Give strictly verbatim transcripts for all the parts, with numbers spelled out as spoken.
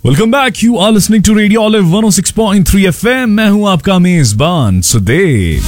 Welcome back, you are listening to radio olive one O six point three FM. मैं हूं आपका मेजबान Sudev.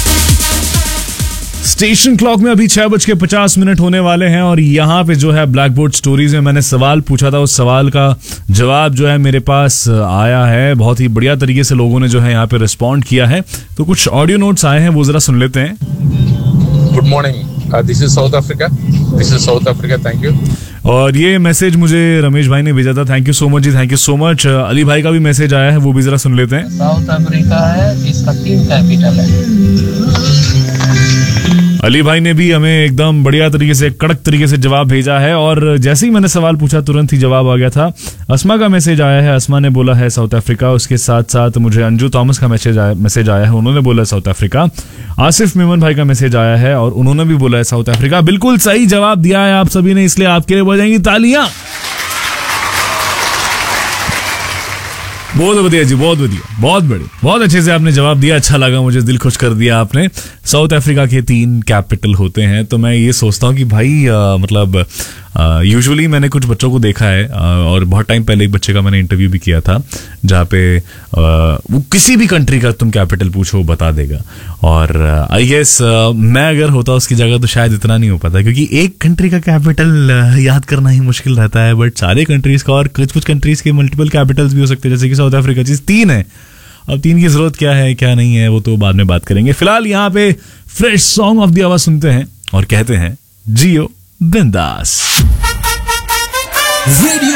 Station clock में अभी छह बज के पचास मिनट होने वाले हैं और यहाँ पे जो है ब्लैक बोर्ड स्टोरीज में मैंने सवाल पूछा था, उस सवाल का जवाब जो है मेरे पास आया है। बहुत ही बढ़िया तरीके से लोगों ने जो है यहाँ पे रिस्पॉन्ड किया है, तो कुछ ऑडियो नोट्स आए हैं, वो जरा सुन लेते हैं। Good morning, this is south Africa this is south Africa thank you. और ये मैसेज मुझे रमेश भाई ने भेजा था, thank you so much ji, thank you so much. Ali भाई का भी मैसेज आया है, वो भी जरा सुन लेते हैं। साउथ अफ्रीका है, इसका तीन कैपिटल है। अली भाई ने भी हमें एकदम बढ़िया तरीके से, कड़क तरीके से जवाब भेजा है और जैसे ही मैंने सवाल पूछा तुरंत ही जवाब आ गया था। अस्मा का मैसेज आया है, अस्मा ने बोला है साउथ अफ्रीका। उसके साथ साथ मुझे अंजू थॉमस का मैसेज आया मैसेज आया है, उन्होंने बोला साउथ अफ्रीका। आसिफ मेमन भाई का मैसेज आया है और उन्होंने भी बोला है साउथ अफ्रीका। बिल्कुल सही जवाब दिया है आप सभी ने, इसलिए आपके लिए बजाएंगी तालियां। बहुत बढ़िया जी, बहुत बढ़िया, बहुत बढ़िया, बहुत अच्छे से आपने जवाब दिया। अच्छा लगा मुझे, दिल खुश कर दिया आपने। साउथ अफ्रीका के तीन कैपिटल होते हैं, तो मैं ये सोचता हूँ कि भाई आ, मतलब यूजुअली मैंने कुछ बच्चों को देखा है आ, और बहुत टाइम पहले एक बच्चे का मैंने इंटरव्यू भी किया था, जहाँ पे आ, वो किसी भी कंट्री का तुम कैपिटल पूछो वो बता देगा। और आई गेस मैं अगर होता उसकी जगह तो शायद इतना नहीं हो पाता, क्योंकि एक कंट्री का कैपिटल याद करना ही मुश्किल रहता है। बट सारे कंट्रीज का और कुछ कुछ कंट्रीज के मल्टीपल कैपिटल्स भी हो सकते हैं, जैसे कि साउथ अफ्रीका चीज तीन है। अब तीन की जरूरत क्या है क्या नहीं है वो तो बाद में बात करेंगे। फिलहाल यहाँ पे fresh song of the our सुनते हैं और कहते हैं जियो बिंदास।